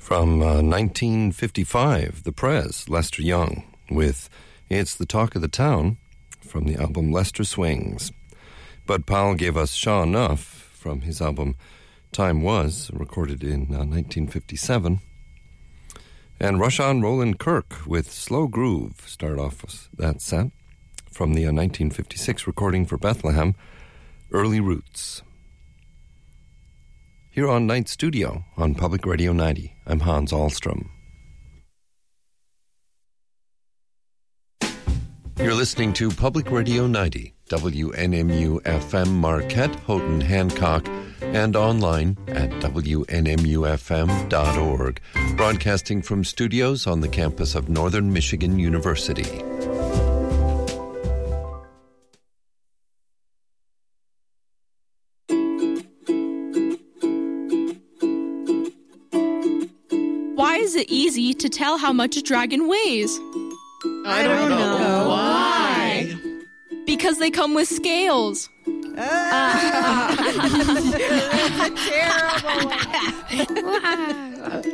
From 1955, The Prez, Lester Young, with It's the Talk of the Town from the album Lester Swings. Bud Powell gave us Sha Enough from his album Time Was, recorded in 1957. And Rushan Roland Kirk with Slow Groove started off that set from the 1956 recording for Bethlehem, Early Roots. Here on Night Studio on Public Radio 90, I'm Hans Ahlstrom. You're listening to Public Radio 90, WNMU FM Marquette, Houghton, Hancock, and online at WNMUFM.org, broadcasting from studios on the campus of Northern Michigan University. Why is it easy to tell how much a dragon weighs? I don't know. Why? Because they come with scales. That's a terrible one.